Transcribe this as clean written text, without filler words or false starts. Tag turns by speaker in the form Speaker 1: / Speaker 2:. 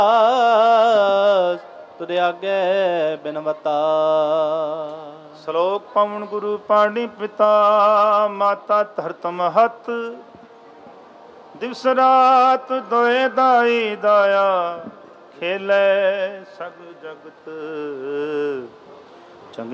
Speaker 1: ਤੁਧ ਆਗੇ ਬਿਨਵਤਾ।
Speaker 2: ਸ਼ਲੋਕ ਪਵਨ ਗੁਰੂ ਪਾਣੀ ਪਿਤਾ ਮਾਤਾ ਧਰਤ ਮਹਤ। ਦਿਵਸ ਰਾਤ ਦੋਏ ਦਾਈ ਦਾਇਆ ਖੇਲੇ ਸਗ ਜਗਤ।